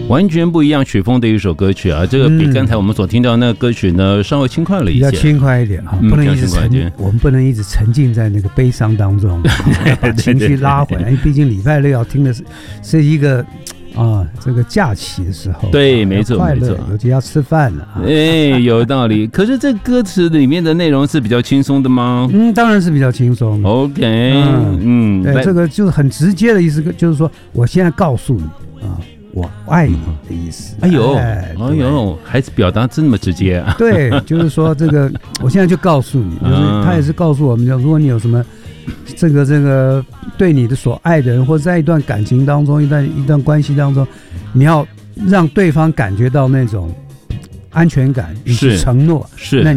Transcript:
完全不一样曲风的一首歌曲啊，这个比刚才我们所听到的那个歌曲呢稍微轻快了一些， 比较轻快一点啊，不能一直我们不能一直沉浸在那个悲伤当中，把情绪拉回来，因为毕竟礼拜六要听的是一个这个假期的时候， 对，没错， 快乐，尤其要吃饭了啊。 有道理。可是这歌词里面的内容是比较轻松的吗？ 当然是比较轻松的。 OK， 对，这个就是很直接的意思，就是说我现在告诉你啊，我爱你的意思。 哎呦，还是表达这么直接啊？ 对，就是说这个，我现在就告诉你，就是他也是告诉我们，如果你有什么这个对你的所爱的人，或者在一段感情当中，一段关系当中，你要让对方感觉到那种安全感以及承诺， 是。